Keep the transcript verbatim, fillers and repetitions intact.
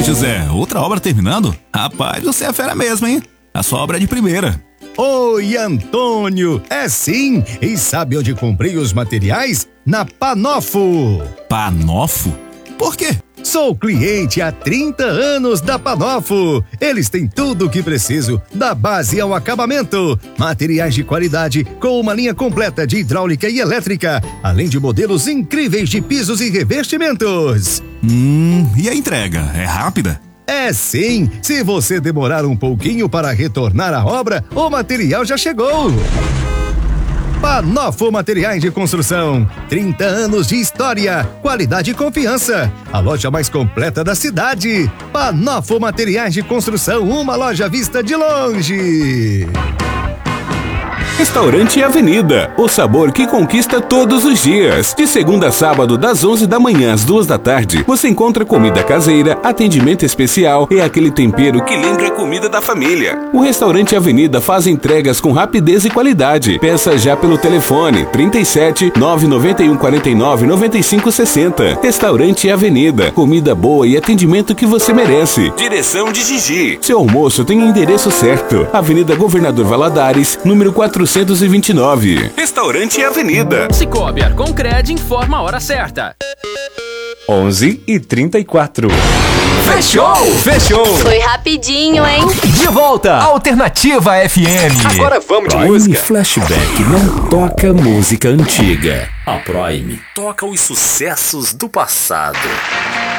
José, outra obra terminando? Rapaz, você é fera mesmo, hein? A sua obra é de primeira. Oi, Antônio! É sim! E sabe onde comprei os materiais? Na Panofo! Panofo? Por quê? Sou cliente há trinta anos da Panofo. Eles têm tudo o que preciso, da base ao acabamento. Materiais de qualidade com uma linha completa de hidráulica e elétrica, além de modelos incríveis de pisos e revestimentos. Hum, e a entrega? É rápida? É sim! Se você demorar um pouquinho para retornar à obra, o material já chegou! Panofo Materiais de Construção. trinta anos de história, qualidade e confiança. A loja mais completa da cidade. Panofo Materiais de Construção, uma loja vista de longe. Restaurante Avenida, o sabor que conquista todos os dias. De segunda a sábado, das onze da manhã às duas da tarde, você encontra comida caseira, atendimento especial e aquele tempero que lembra a comida da família. O Restaurante Avenida faz entregas com rapidez e qualidade. Peça já pelo telefone trinta e sete, nove nove um, quatro nove, nove cinco seis zero. Restaurante Avenida, comida boa e atendimento que você merece. Direção de Gigi. Seu almoço tem o endereço certo. Avenida Governador Valadares, número quatrocentos e vinte e nove. Restaurante Avenida. Cicobi Arconcred informa a hora certa. onze e trinta e quatro. Fechou! Fechou! Foi rapidinho, hein? De volta! Alternativa F M. Agora vamos de Prime música. Flashback não toca música antiga. A Prime toca os sucessos do passado.